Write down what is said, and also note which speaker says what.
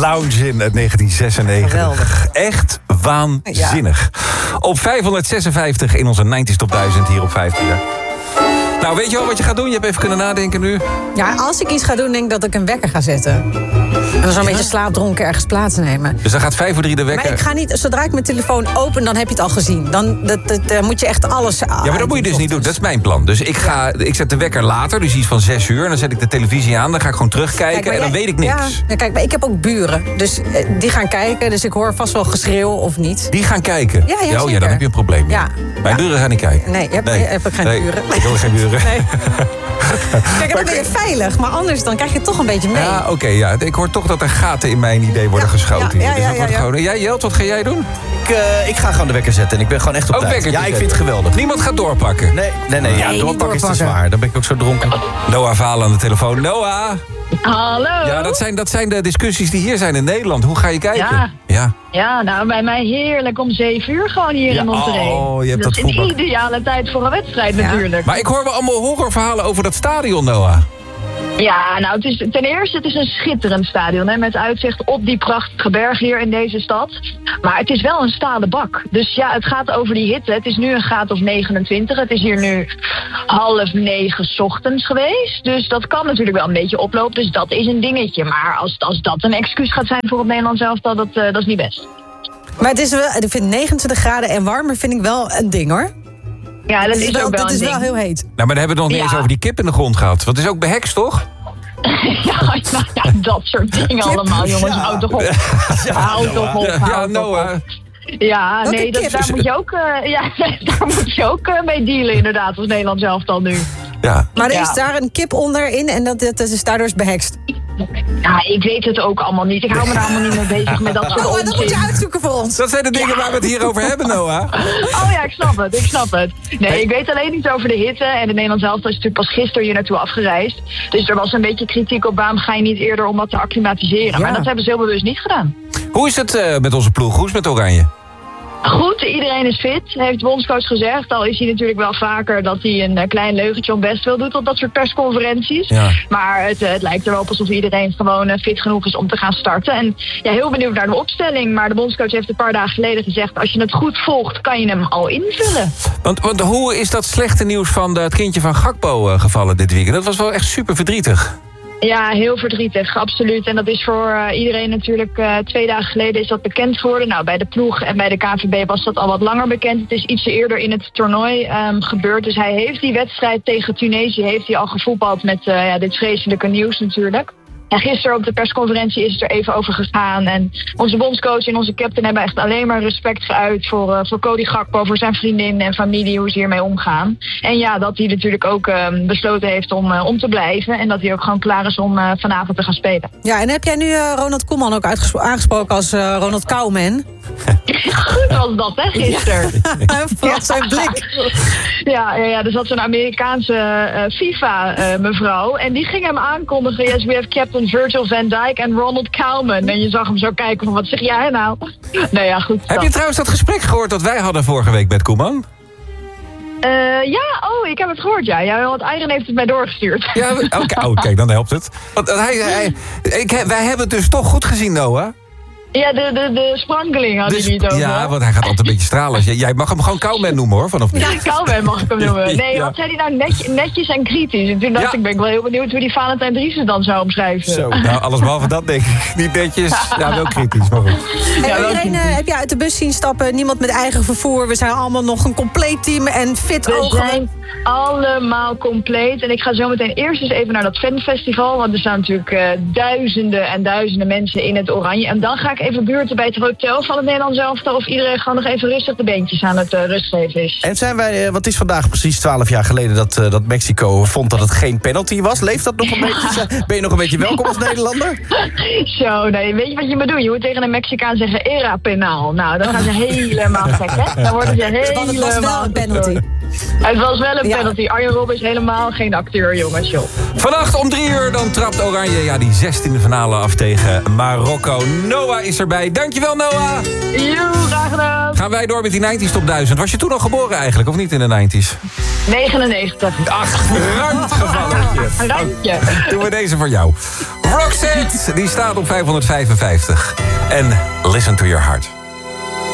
Speaker 1: Lounge in uit 1996.
Speaker 2: Geweldig.
Speaker 1: Echt waanzinnig. Ja. Op 556 in onze 90s Top 1000 hier op 15. Nou, weet je wel wat je gaat doen? Je hebt even kunnen nadenken nu.
Speaker 2: Ja, als ik iets ga doen, denk ik dat ik een wekker ga zetten. En dan zo'n beetje slaapdronken ergens plaatsnemen.
Speaker 1: Dus dan gaat 5 voor 3 de wekker.
Speaker 2: Maar ik ga niet, zodra ik mijn telefoon open, dan heb je het al gezien. Dan moet je echt alles...
Speaker 1: Ja, maar dat moet je dus niet doen. Dat is mijn plan. Dus ik zet de wekker later, dus iets van 6 uur. En dan zet ik de televisie aan, dan ga ik gewoon terugkijken en dan weet ik niks.
Speaker 2: Ja, kijk, maar ik heb ook buren. Dus die gaan kijken, dus ik hoor vast wel geschreeuw of niet.
Speaker 1: Die gaan kijken?
Speaker 2: Ja,
Speaker 1: oh ja, dan heb je een probleem. Ja. Mijn buren gaan niet kijken.
Speaker 2: Nee, heb ik geen buren.
Speaker 1: Ik wil geen buren. Nee.
Speaker 2: Kijk, dan ben je veilig, maar anders dan krijg je het toch een beetje mee.
Speaker 1: Ja, oké, ja. Ik hoor toch dat er gaten in mijn idee worden geschoten. Ja, dus dat wordt gewoon... Jij, Jelt, wat ga jij doen?
Speaker 3: Ik ga gewoon de wekker zetten en ik ben gewoon echt op tijd. Ja, ik vind het geweldig.
Speaker 1: Niemand gaat doorpakken?
Speaker 3: Nee, ja, doorpakken is te zwaar. Dan ben ik ook zo dronken.
Speaker 1: Noah Valen aan de telefoon. Noah!
Speaker 4: Hallo.
Speaker 1: Ja, dat zijn de discussies die hier zijn in Nederland. Hoe ga je kijken?
Speaker 4: Ja, nou, bij mij heerlijk om 7 uur gewoon hier in Monterrey.
Speaker 1: Oh, je hebt dat
Speaker 4: is een ideale tijd voor een wedstrijd natuurlijk.
Speaker 1: Maar ik hoor wel allemaal horrorverhalen over dat stadion, Noah.
Speaker 4: Ja, nou, ten eerste, het is een schitterend stadion, hè, met uitzicht op die prachtige berg hier in deze stad. Maar het is wel een stalen bak. Dus ja, het gaat over die hitte. Het is nu een graad of 29. Het is hier nu 8:30 ochtends geweest. Dus dat kan natuurlijk wel een beetje oplopen. Dus dat is een dingetje. Maar als dat een excuus gaat zijn voor het Nederlands elftal, dat is niet best.
Speaker 2: Maar het is wel, ik vind 29 graden en warmer vind ik wel een ding, hoor.
Speaker 4: Ja, dat is ook wel
Speaker 2: dat is wel heel heet.
Speaker 1: Nou, maar dan hebben we het nog niet eens over die kip in de grond gehad. Want het is ook behekst, toch?
Speaker 4: Ja, dat soort dingen allemaal, jongens. Houd toch op. Houd toch op.
Speaker 1: Ja, Noah.
Speaker 4: Ja, nee, daar moet je ook mee dealen inderdaad, als Nederlands elftal nu.
Speaker 1: Ja.
Speaker 2: Maar er is daar een kip onderin en dat is daardoor behekst.
Speaker 4: Ja, ik weet het ook allemaal niet. Ik hou me daar allemaal niet mee bezig met dat soort onzin.
Speaker 2: Dat moet je uitzoeken voor ons.
Speaker 1: Dat zijn de dingen waar we het hier over hebben, Noah.
Speaker 4: Oh ja, ik snap het. Nee, ik weet alleen niet over de hitte. En de Nederlands elftal is natuurlijk pas gisteren hier naartoe afgereisd. Dus er was een beetje kritiek op waarom ga je niet eerder om wat te acclimatiseren. Ja. Maar dat hebben ze heel bewust niet gedaan.
Speaker 1: Hoe is het met onze ploeg? Hoe is het met Oranje?
Speaker 4: Goed, iedereen is fit, heeft de bondscoach gezegd. Al is hij natuurlijk wel vaker dat hij een klein leugentje om best wil doen op dat soort persconferenties. Ja. Maar het lijkt er wel op alsof iedereen gewoon fit genoeg is om te gaan starten. En ja, heel benieuwd naar de opstelling. Maar de bondscoach heeft een paar dagen geleden gezegd, als je het goed volgt, kan je hem al invullen.
Speaker 1: Want hoe is dat slechte nieuws van het kindje van Gakpo gevallen dit weekend? Dat was wel echt super verdrietig.
Speaker 4: Ja, heel verdrietig, absoluut. En dat is voor iedereen natuurlijk 2 dagen geleden is dat bekend geworden. Nou, bij de ploeg en bij de KNVB was dat al wat langer bekend. Het is ietsje eerder in het toernooi gebeurd. Dus hij heeft die wedstrijd tegen Tunesië al gevoetbald met dit vreselijke nieuws natuurlijk. En gisteren op de persconferentie is het er even over gegaan. En onze bondscoach en onze captain hebben echt alleen maar respect geuit voor Cody Gakpo, voor zijn vriendin en familie, hoe ze hiermee omgaan. En ja, dat hij natuurlijk ook besloten heeft om te blijven. En dat hij ook gewoon klaar is om vanavond te gaan spelen.
Speaker 2: Ja, en heb jij nu Ronald Koeman ook aangesproken als Ronald Koeman?
Speaker 4: Goed was dat, hè, gisteren.
Speaker 2: Vooral zijn blik.
Speaker 4: Ja, er zat zo'n Amerikaanse FIFA-mevrouw. En die ging hem aankondigen. Yes, we have Captain Virgil van Dijk en Ronald Koeman. En je zag hem zo kijken van, wat zeg jij nou? Nou ja, goed.
Speaker 1: Heb je trouwens dat gesprek gehoord dat wij hadden vorige week met Koeman?
Speaker 4: Ik heb het gehoord, ja. Want Iron heeft het mij doorgestuurd.
Speaker 1: Ja, kijk, dan helpt het. Want wij hebben het dus toch goed gezien, Noah.
Speaker 4: Ja, de sprankeling had hij niet over.
Speaker 1: Ja, want hij gaat altijd een beetje stralen. Jij mag hem gewoon Koeman noemen, hoor, vanaf nu.
Speaker 4: Ja, Koeman mag ik hem noemen. Nee, wat zei hij nou? Netjes en kritisch. En toen dacht ik, ben ik wel heel benieuwd hoe die Valentijn Driessen dan zou omschrijven.
Speaker 1: Zo, nou, alles behalve dat, denk ik. Niet netjes, ja, wel kritisch, maar goed.
Speaker 2: Iedereen heb je uit de bus zien stappen, niemand met eigen vervoer. We zijn allemaal nog een compleet team en fit
Speaker 4: We
Speaker 2: ogen.
Speaker 4: zijn allemaal compleet. En ik ga zo meteen eerst eens even naar dat fanfestival. Want er staan natuurlijk duizenden en duizenden mensen in het oranje. En dan ga ik even buurten bij het hotel van het Nederlands elftal. Of iedereen gewoon nog even rustig de beentjes aan het rustgeven is.
Speaker 3: En zijn wij, wat is vandaag precies 12 jaar geleden dat Mexico vond dat het geen penalty was? Leeft dat nog een beetje? Ben je nog een beetje welkom als Nederlander?
Speaker 4: Zo, nee, weet je wat je moet doen? Je moet tegen een Mexicaan zeggen, era penaal. Nou, dan gaan ze helemaal gek, hè? Dan worden ze helemaal...
Speaker 2: Het was wel een penalty.
Speaker 4: Het was wel een penalty. Arjen Robben is helemaal geen acteur, jongens, joh.
Speaker 1: Vannacht om 3 uur dan trapt Oranje die 16e finale af tegen Marokko. Noah is erbij. Dankjewel, Noah.
Speaker 4: Graag gedaan.
Speaker 1: Gaan wij door met die 90s Top 1000. Was je toen al geboren eigenlijk, of niet in de 90s?
Speaker 4: 99.
Speaker 1: Ach, randgevalletje.
Speaker 4: Randje.
Speaker 1: Doen we deze voor jou. Roxette, die staat op 555. En Listen to Your Heart.